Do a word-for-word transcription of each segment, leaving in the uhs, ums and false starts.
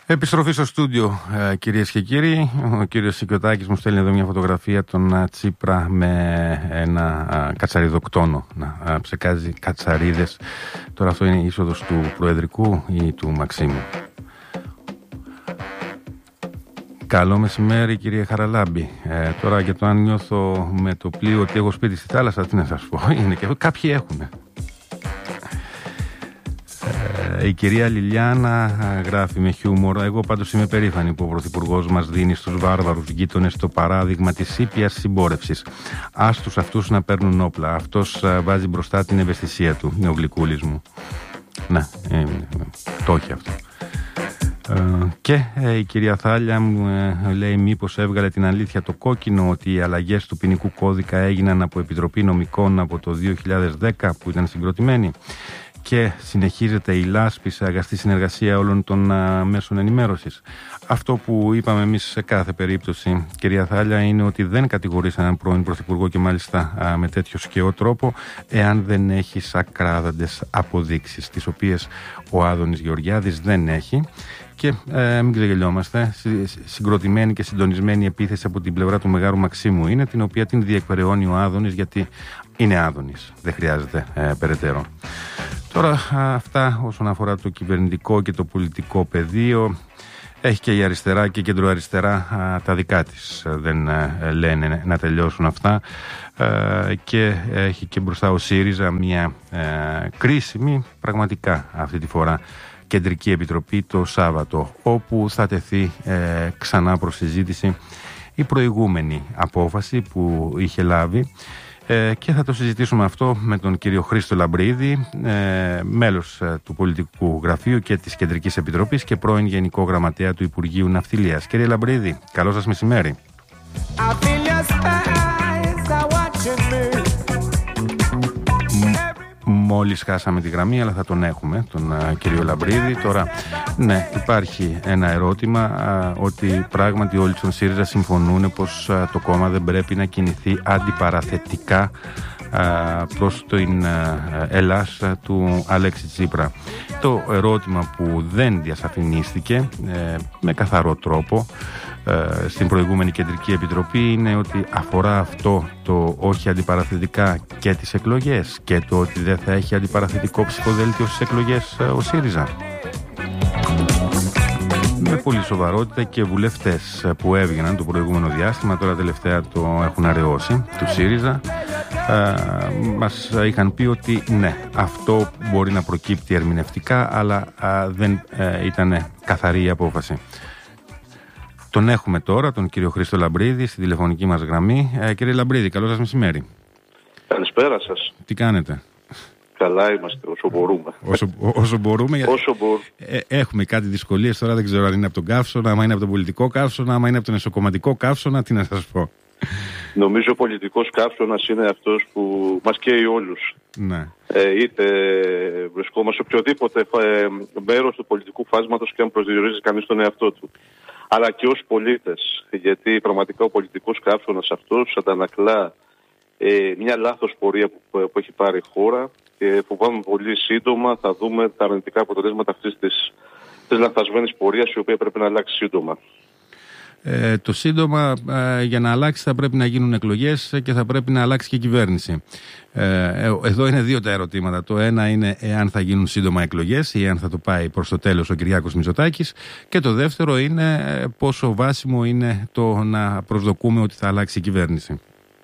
Επιστροφή στο στούντιο, ε, κυρίες και κύριοι. Ο κύριος Σικιωτάκης μου στέλνει εδώ μια φωτογραφία των α, Τσίπρα με ένα α, κατσαριδοκτόνο να α, ψεκάζει κατσαρίδες. Τώρα αυτό είναι η είσοδος του Προεδρικού ή του Μαξίμου. Καλό μεσημέρι, κύριε Χαραλάμπη. Ε, τώρα για το αν νιώθω με το πλοίο ότι έχω σπίτι στη θάλασσα, τι να σας πω. Είναι και κάποιοι έχουν. Η κυρία Λιλιάνα γράφει με χιούμορ: εγώ πάντως είμαι περήφανη που ο Πρωθυπουργός μας δίνει στους βάρβαρους γείτονες το παράδειγμα της ήπιας συμπόρευσης. Άστους αυτούς να παίρνουν όπλα. Αυτός βάζει μπροστά την ευαισθησία του. Είναι ο Γλυκούλης μου. Να, ε, το έχει αυτό. Ε, και ε, η κυρία Θάλια μου ε, λέει: μήπως έβγαλε την αλήθεια το κόκκινο ότι οι αλλαγές του ποινικού κώδικα έγιναν από Επιτροπή Νομικών από το δύο χιλιάδες δέκα που ήταν συγκροτημένη. Και συνεχίζεται η λάσπη σε αγαστή συνεργασία όλων των α, μέσων ενημέρωσης. Αυτό που είπαμε εμείς σε κάθε περίπτωση, κυρία Θάλια, είναι ότι δεν κατηγορήσαν έναν πρώην Πρωθυπουργό και μάλιστα α, με τέτοιο σκαιό τρόπο, εάν δεν έχει ακράδαντες αποδείξεις, τις οποίες ο Άδωνης Γεωργιάδης δεν έχει. Και ε, μην ξεγελιόμαστε, συγκροτημένη και συντονισμένη επίθεση από την πλευρά του Μεγάρου Μαξίμου είναι, την οποία την διεκπεραιώνει ο Άδωνης, γιατί είναι Άδωνης, δεν χρειάζεται ε, περαιτέρω. Τώρα αυτά όσον αφορά το κυβερνητικό και το πολιτικό πεδίο. Έχει και η αριστερά και η κεντροαριστερά τα δικά της. Δεν α, λένε να τελειώσουν αυτά. Α, και έχει και μπροστά ο ΣΥΡΙΖΑ μια α, κρίσιμη, πραγματικά αυτή τη φορά, κεντρική επιτροπή το Σάββατο, όπου θα τεθεί ε, ξανά προς συζήτηση η προηγούμενη απόφαση που είχε λάβει. Ε, και θα το συζητήσουμε αυτό με τον κύριο Χρήστο Λαμπρίδη, ε, μέλος ε, του Πολιτικού Γραφείου και της Κεντρικής Επιτροπής και πρώην Γενικό Γραμματέα του Υπουργείου Ναυτιλίας. Κύριε Λαμπρίδη, καλό σας μεσημέρι. Μόλις χάσαμε τη γραμμή, αλλά θα τον έχουμε, τον uh, κύριο Λαμπρίδη. Τώρα, ναι, υπάρχει ένα ερώτημα uh, ότι πράγματι όλοι στον ΣΥΡΙΖΑ συμφωνούν πως uh, το κόμμα δεν πρέπει να κινηθεί αντιπαραθετικά uh, προς την uh, Ελλάς uh, του Αλέξη Τσίπρα. Το ερώτημα που δεν διασαφηνίστηκε uh, με καθαρό τρόπο Uh, στην προηγούμενη Κεντρική Επιτροπή είναι ότι αφορά αυτό το όχι αντιπαραθετικά και τις εκλογές και το ότι δεν θα έχει αντιπαραθετικό ψηφοδέλτιο στις εκλογές uh, ο ΣΥΡΙΖΑ. Με πολύ σοβαρότητα και βουλευτές που έβγαιναν το προηγούμενο διάστημα, τώρα τελευταία το έχουν αραιώσει, του ΣΥΡΙΖΑ, uh, μας είχαν πει ότι ναι, αυτό μπορεί να προκύπτει ερμηνευτικά, αλλά uh, δεν uh, ήταν καθαρή η απόφαση. Τον έχουμε τώρα, τον κύριο Χρήστο Λαμπρίδη, στη τηλεφωνική μας γραμμή. Ε, κύριε Λαμπρίδη, καλό σας μεσημέρι. Καλησπέρα σας. Τι κάνετε? Καλά είμαστε, όσο μπορούμε. Όσο, όσο μπορούμε. Όσο μπορούμε. Ε, έχουμε κάτι δυσκολίες τώρα, δεν ξέρω αν είναι από τον καύσωνα, άμα είναι από τον πολιτικό καύσωνα, άμα είναι από τον εσωκομματικό καύσωνα, τι να σας πω. Νομίζω ο πολιτικός καύσωνας είναι αυτός που μας καίει όλους. Ναι. Ε, είτε βρισκόμαστε σε οποιοδήποτε ε, μέρος του πολιτικού φάσματος και αν προσδιορίζει κανείς τον εαυτό του. Αλλά και ως πολίτες, γιατί πραγματικά ο πολιτικός καύσωνας αυτός αντανακλά ε, μια λάθος πορεία που, που έχει πάρει η χώρα και φοβάμαι πολύ σύντομα θα δούμε τα αρνητικά αποτελέσματα αυτής της, της λανθασμένης πορείας, η οποία πρέπει να αλλάξει σύντομα. Ε, το σύντομα ε, για να αλλάξει θα πρέπει να γίνουν εκλογές και θα πρέπει να αλλάξει και η κυβέρνηση. Ε, εδώ είναι δύο τα ερωτήματα. Το ένα είναι εάν θα γίνουν σύντομα εκλογές ή αν θα το πάει προς το τέλος ο Κυριάκος Μητσοτάκης, και το δεύτερο είναι πόσο βάσιμο είναι το να προσδοκούμε ότι θα αλλάξει η κυβέρνηση.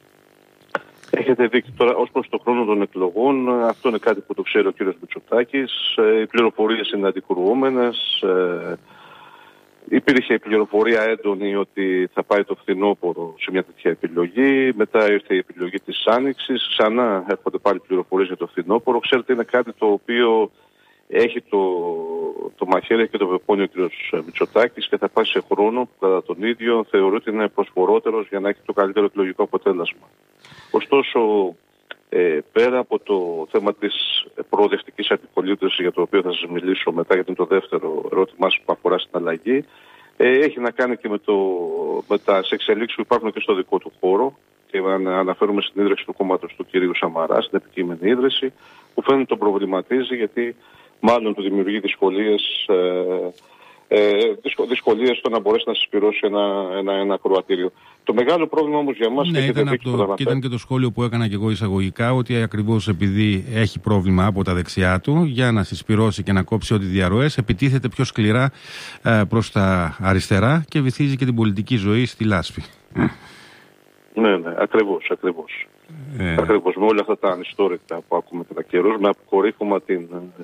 Έχετε δείξει τώρα ως προς το χρόνο των εκλογών, αυτό είναι κάτι που το ξέρει ο κύριος Μητσοτάκης. Οι πληροφορίες είναι αντικρουόμενες. Υπήρχε η πληροφορία έντονη ότι θα πάει το φθινόπωρο σε μια τέτοια επιλογή. Μετά ήρθε η επιλογή της Άνοιξης. Ξανά έρχονται πάλι πληροφορίες για το φθινόπωρο. Ξέρετε, είναι κάτι το οποίο έχει το, το μαχαίρι και το βεπόνιο ο κ. Μητσοτάκης και θα πάει σε χρόνο που κατά τον ίδιο θεωρεί ότι είναι προσφορότερος για να έχει το καλύτερο εκλογικό αποτέλεσμα. Ωστόσο, Ε, πέρα από το θέμα της προοδευτικής αντιπολίτευσης, για το οποίο θα σας μιλήσω μετά, γιατί είναι το δεύτερο ερώτημά που αφορά στην αλλαγή, ε, έχει να κάνει και με, το, με τα εξελίξεις που υπάρχουν και στο δικό του χώρο, και αναφέρουμε στην ίδρυση του κόμματος του κυρίου Σαμαρά, στην επικείμενη ίδρυση, που φαίνεται τον προβληματίζει, γιατί μάλλον του δημιουργεί δυσκολίες ε, ε, δυσκολίες στο να μπορέσει να συσπηρώσει ένα, ένα, ένα ακροατήριο. Το μεγάλο πρόβλημα όμως για μας... Ναι, ήταν, το, και ήταν και το σχόλιο που έκανα και εγώ εισαγωγικά, ότι ακριβώς επειδή έχει πρόβλημα από τα δεξιά του, για να συσπηρώσει και να κόψει ό,τι διαρροές, επιτίθεται πιο σκληρά ε, προς τα αριστερά και βυθίζει και την πολιτική ζωή στη λάσπη. Ναι, ναι, ακριβώς, ακριβώς. Ε... Ακριβώς, με όλα αυτά τα ανιστόρυτα που ακούμε κατά καιρούς, με αποκορύφωμα την...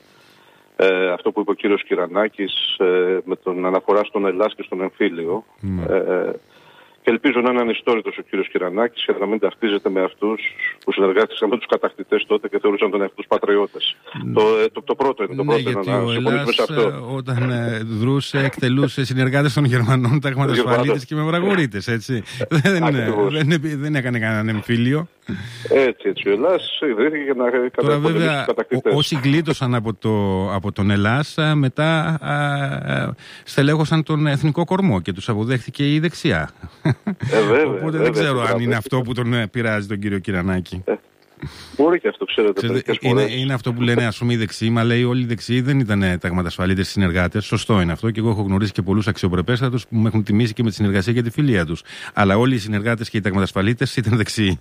Ε, αυτό που είπε ο κύριος Κυρανάκης ε, με τον αναφορά στον Ελλάς και στον εμφύλιο. Mm. Ε, και ελπίζω να είναι ανιστόρητος ο κύριος Κυρανάκης και να μην ταυτίζεται με αυτούς που συνεργάστηκαν με τους κατακτητές τότε και θεωρούσαν τον εαυτούς πατριώτες. Mm. Το, το, το πρώτο είναι. Το ναι, πρώτο γιατί είναι ο Ελλάς όταν ε, δρούσε, εκτελούσε συνεργάτες των Γερμανών, ταγματασφαλίτες και μεμβραγορείτες, έτσι. δεν, δεν, δεν έκανε κανέναν εμφύλιο. Έτσι, έτσι. Ο Ελλάς ιδρύθηκε για να κατακτήσει τους κατακτητές. Όσοι γλίτωσαν από, το, από τον Ελλάς, μετά α, α, στελέχωσαν τον εθνικό κορμό και τους αποδέχθηκε η δεξιά. Ε, βέβαια, Οπότε βέβαια, δεν ξέρω βέβαια, αν είναι βέβαια. αυτό που τον πειράζει τον κύριο Κυρανάκη. Ε, μπορεί και αυτό, ξέρετε. ξέρετε είναι, είναι αυτό που λένε, ας πούμε, οι δεξιοί, μα λέει όλοι οι δεξιοί δεν ήταν ταγματασφαλίτες συνεργάτες. Σωστό είναι αυτό και εγώ έχω γνωρίσει και πολλούς αξιοπρεπέστατους που με έχουν τιμήσει και με τη συνεργασία και τη φιλία τους. Αλλά όλοι οι συνεργάτες και οι ταγματασφαλίτες ήταν δεξιοί.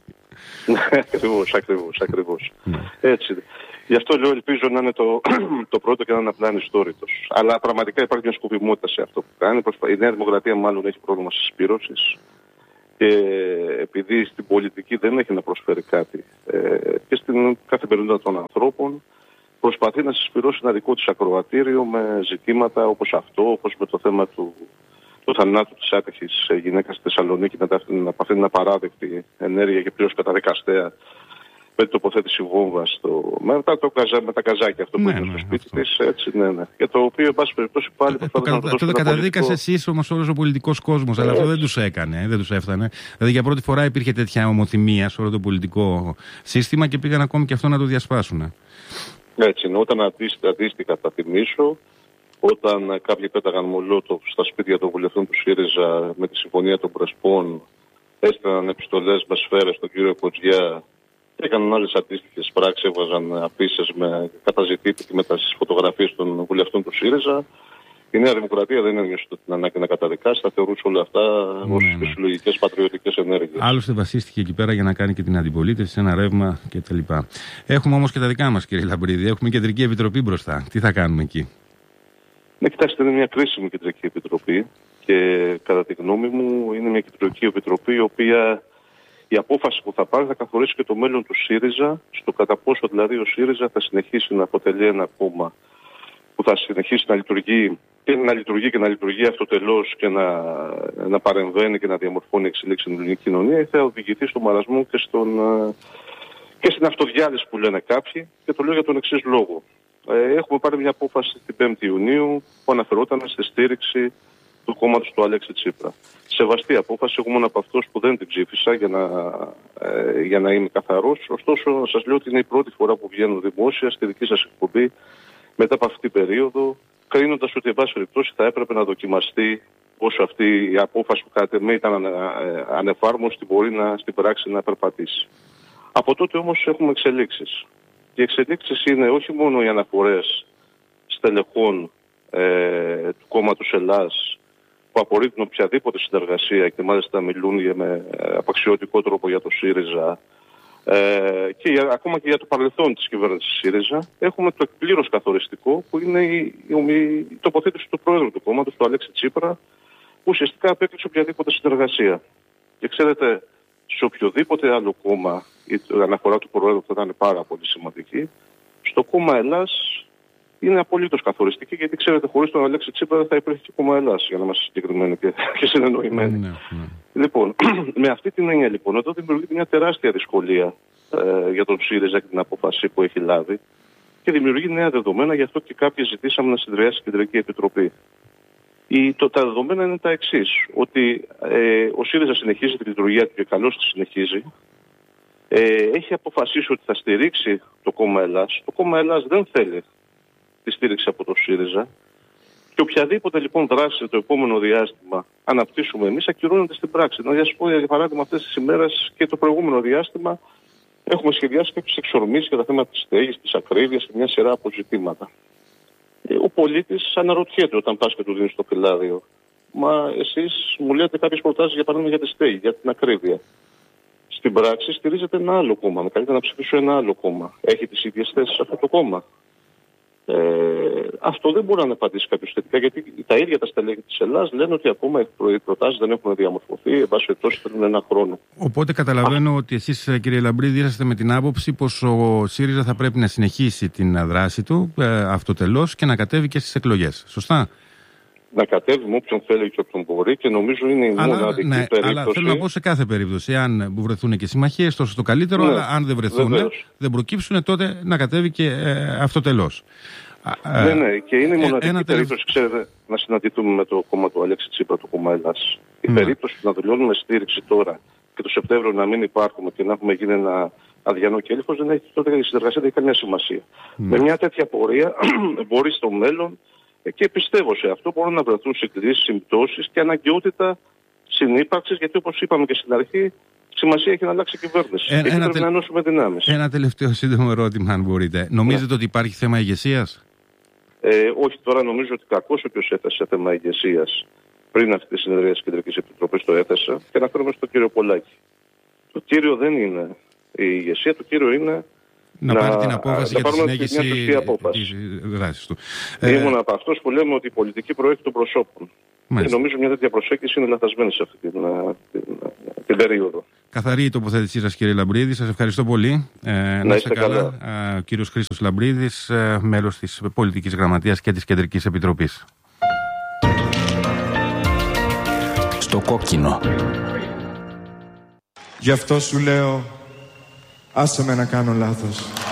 Ακριβώς, ακριβώς, ακριβώς. Έτσι. Γι' αυτό λέω, ελπίζω να είναι το, το πρώτο και να είναι απλά ανιστόρητος. Αλλά πραγματικά υπάρχει μια σκοπιμότητα σε αυτό που κάνει. Η Νέα Δημοκρατία μάλλον έχει πρόβλημα συσπήρωσης. Και επειδή στην πολιτική δεν έχει να προσφέρει κάτι ε, και στην καθημερινότητα των ανθρώπων, προσπαθεί να συσπηρώσει ένα δικό της ακροατήριο με ζητήματα όπως αυτό, όπως με το θέμα του, του θανάτου της άτυχης γυναίκας στη Θεσσαλονίκη μετά από αυτήν την απαράδεκτη ενέργεια και πλήρως καταδικαστέα με την τοποθέτηση βόμβα στο... μετά το καζά... με τα καζάκια αυτό που είναι ναι, στο σπίτι ναι, της, έτσι, ναι, ναι. Και το οποίο, εν πάση περιπτώσει, πάλι προσπαθεί να το δώσει. Αυτό το καταδίκασε πολιτικό... εσείς όμως όλος ο πολιτικός κόσμος, ε, αλλά αυτό δεν τους έκανε, δεν τους έφτανε. Δηλαδή για πρώτη φορά υπήρχε τέτοια ομοθυμία σε όλο το πολιτικό σύστημα και πήγαν ακόμη και αυτό να το διασπάσουν. Έτσι είναι. Όταν αντίστοιχα θα θυμίσω, όταν κάποιοι πέταγαν μολότοφ στα σπίτια των βουλευτών του ΣΥΡΙΖΑ με τη συμφωνία των Πρεσπών, έστειλαν επιστολές με σφαίρες στον κύριο Κοτζιά. Έκαναν άλλες αντίστοιχες πράξεις, έβαζαν αφήσεις με καταζητήτη και με τις φωτογραφίες των βουλευτών του ΣΥΡΙΖΑ. Η Νέα Δημοκρατία δεν ένιωσε την ανάγκη να καταδικάσει, θα θεωρούσε όλα αυτά ως ναι, ναι. φυσιολογικές πατριωτικές ενέργειες. Άλλωστε βασίστηκε εκεί πέρα για να κάνει και την αντιπολίτευση σε ένα ρεύμα κτλ. Έχουμε όμως και τα δικά μας, κύριε Λαμπρίδη. Έχουμε κεντρική επιτροπή μπροστά. Τι θα κάνουμε εκεί? Ναι, κοιτάξτε, είναι μια κρίσιμη κεντρική επιτροπή και κατά τη γνώμη μου είναι μια κεντρική επιτροπή η οποία. Η απόφαση που θα πάρει θα καθορίσει και το μέλλον του ΣΥΡΙΖΑ, στο κατά πόσο δηλαδή ο ΣΥΡΙΖΑ θα συνεχίσει να αποτελεί ένα κόμμα που θα συνεχίσει να λειτουργεί και να λειτουργεί και να λειτουργεί αυτοτελώς και να, να παρεμβαίνει και να διαμορφώνει εξελίξεις στην ελληνική κοινωνία, ή θα οδηγηθεί στον μαρασμό και, στον, και στην αυτοδιάλυση που λένε κάποιοι, και το λέω για τον εξής λόγο. Ε, έχουμε πάρει μια απόφαση την πέμπτη Ιουνίου που αναφερόταν στη στήριξη του κόμματος του Αλέξη Τσίπρα. Σεβαστή απόφαση, εγώ μόνο από αυτός που δεν την ψήφισα για να, ε, για να είμαι καθαρός. Ωστόσο, σας λέω ότι είναι η πρώτη φορά που βγαίνω δημόσια στη δική σας εκπομπή μετά από αυτή την περίοδο, κρίνοντας ότι, εν πάση περιπτώσει, θα έπρεπε να δοκιμαστεί όσο αυτή η απόφαση που κατά με ήταν ανεφάρμοστη μπορεί να, στην πράξη να περπατήσει. Από τότε όμως έχουμε εξελίξεις. Οι εξελίξεις είναι όχι μόνο οι αναφορές στελεχών ε, του κόμματος Ελλάς που απορρίπτουν οποιαδήποτε συνεργασία και μάλιστα μιλούν για με απαξιωτικό τρόπο για το ΣΥΡΙΖΑ ε, και για, ακόμα και για το παρελθόν της κυβέρνησης ΣΥΡΙΖΑ. Έχουμε το εκπλήρως καθοριστικό που είναι η, η, η τοποθέτηση του πρόεδρου του κόμματος, του Αλέξη Τσίπρα, που ουσιαστικά απέκλεισε οποιαδήποτε συνεργασία. Και ξέρετε, σε οποιοδήποτε άλλο κόμμα η αναφορά του πρόεδρου θα ήταν πάρα πολύ σημαντική. Στο κόμμα Ελλάς είναι απολύτως καθοριστική, γιατί ξέρετε, χωρίς τον Αλέξη Τσίπρα δεν θα υπήρχε και κόμμα Ελλάς, για να είμαστε συγκεκριμένοι και, και συνεννοημένοι. Ναι, ναι. Λοιπόν, με αυτή την έννοια λοιπόν, εδώ δημιουργείται μια τεράστια δυσκολία ε, για τον ΣΥΡΙΖΑ και την απόφαση που έχει λάβει και δημιουργεί νέα δεδομένα, γι' αυτό και κάποιοι ζητήσαμε να συνδυάσει η Κεντρική Επιτροπή. Η, το, τα δεδομένα είναι τα εξής, ότι ε, ο ΣΥΡΙΖΑ συνεχίζει τη λειτουργία του και καλώς τη συνεχίζει. Ε, έχει αποφασίσει ότι θα στηρίξει το κόμμα Ελλάς. Το κόμμα Ελλάς δεν θέλει τη στήριξη από το ΣΥΡΙΖΑ και οποιαδήποτε λοιπόν δράση το επόμενο διάστημα αναπτύσσουμε εμείς ακυρώνεται στην πράξη. Να σας πω για παράδειγμα αυτές τις ημέρες και το προηγούμενο διάστημα έχουμε σχεδιάσει κάποιες εξορμήσεις για τα θέματα της στέγης, της ακρίβειας και μια σειρά από ζητήματα. Ε, πολίτης αναρωτιέται όταν πας και του δίνεις το φυλάδιο. Μα εσείς μου λέτε κάποιες προτάσεις για παράδειγμα για τη ΣΤΕΗ, για την ακρίβεια. Στην πράξη στηρίζεται ένα άλλο κόμμα. Με καλύτερα να ψηφίσω ένα άλλο κόμμα. Έχει τις ίδιες θέσεις αυτό το κόμμα. Ε, αυτό δεν μπορεί να απαντήσει κάποιος θετικά, γιατί τα ίδια τα στελέχη της Ελλάδας λένε ότι ακόμα οι προτάσεις δεν έχουν διαμορφωθεί, εν πάση περιπτώσει θέλουν ένα χρόνο. Οπότε καταλαβαίνω Α. ότι εσείς, κύριε Λαμπρίδη, είσαστε με την άποψη πως ο ΣΥΡΙΖΑ θα πρέπει να συνεχίσει την δράση του ε, αυτοτελώς και να κατέβει και στις εκλογές. Σωστά? Να κατέβει με όποιον θέλει και όποιον μπορεί και νομίζω είναι η αλλά, μοναδική ναι, περίπτωση. Αλλά θέλω να πω σε κάθε περίπτωση, αν βρεθούν και συμμαχίες, τόσο το καλύτερο, ναι, αλλά αν δεν βρεθούν, βεβαίως, δεν προκύψουν, τότε να κατέβει και ε, αυτοτελώς. Ναι, ναι, και είναι η μοναδική ένα περίπτωση, τελευ... ξέρετε, να συναντηθούμε με το κόμμα του Αλέξη Τσίπρα, το κόμμα Ελλάς. Η ναι. περίπτωση να δηλώνουμε στήριξη τώρα και το Σεπτέμβριο να μην υπάρχουμε και να έχουμε γίνει ένα αδιανό κέλυφος, δεν έχει, τότε η συνεργασία δεν έχει καμία σημασία. Ναι. Με μια τέτοια πορεία μπορεί στο μέλλον, και πιστεύω σε αυτό, μπορούν να βρεθούν συγκλήσεις, συμπτώσεις και αναγκαιότητα συνύπαρξης, γιατί όπως είπαμε και στην αρχή, σημασία έχει να αλλάξει η κυβέρνηση. Ε, και πρέπει τε... να ενώσουμε δυνάμεις. Ένα τελευταίο σύντομο ερώτημα, αν μπορείτε. Νομίζετε ναι. ότι υπάρχει θέμα ηγεσίας? Ε, όχι, τώρα νομίζω ότι κακώς όποιος έθεσε θέμα ηγεσίας πριν αυτή τη συνεδρία της Κεντρικής Επιτροπής το έθεσε, και να φέρουμε στον κύριο Πολάκη. Το κύριο δεν είναι η ηγεσία, το κύριο είναι να, να πάρει την απόφαση για τη συνέχιση της δράσης του. Ήμουν ε... από αυτός που λέμε ότι η πολιτική προέρχεται των προσώπων. Και νομίζω μια τέτοια προσέγγιση είναι λαθασμένη σε αυτή την, την, την περίοδο. Καθαρή η τοποθέτησή σας, κύριε Λαμπρίδη. Σας ευχαριστώ πολύ. Ε, να, να είστε καλά. καλά. Ο κύριος Χρήστος Λαμπρίδης, μέλος της Πολιτικής Γραμματείας και της Κεντρικής Επιτροπής. Στο κόκκινο. Γι' αυτό σου λέω, άσε με να κάνω λάθος.